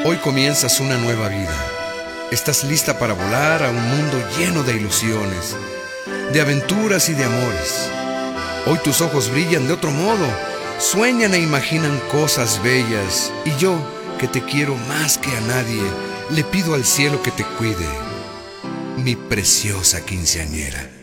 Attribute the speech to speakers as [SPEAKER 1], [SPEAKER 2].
[SPEAKER 1] Hoy comienzas una nueva vida. Estás lista para volar a un mundo lleno de ilusiones, de aventuras y de amores. Hoy tus ojos brillan de otro modo, sueñan e imaginan cosas bellas. Y yo, que te quiero más que a nadie, le pido al cielo que te cuide, mi preciosa quinceañera.